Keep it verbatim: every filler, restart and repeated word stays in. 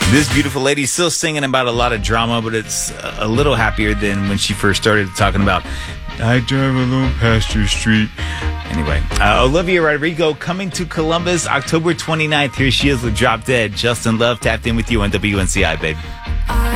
This beautiful lady still singing about a lot of drama, but it's a little happier than when she first started talking about I drive alone past your street. Anyway, uh, Olivia Rodrigo coming to Columbus October twenty-ninth. Here she is with Drop Dead. Justin Love tapped in with you on W N C I, babe.